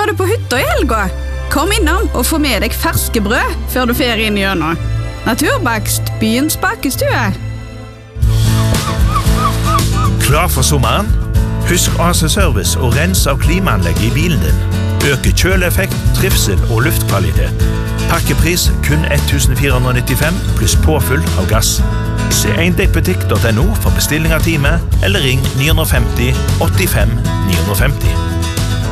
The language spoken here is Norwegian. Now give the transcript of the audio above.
Skal du på hytta I helga? Kom innom og få med deg ferske brød før du fer inn gjennom. Naturbakst, byens bakestue. Klar for sommeren? Husk AC Service og rens av klimaanlegget I bilen din. Øke kjøleeffekt, trivsel og luftkvalitet. Pakkepris kun 1495 pluss påfyll av gass. Se eindekkbutikk.no for bestilling av time, eller ring 950 85 950.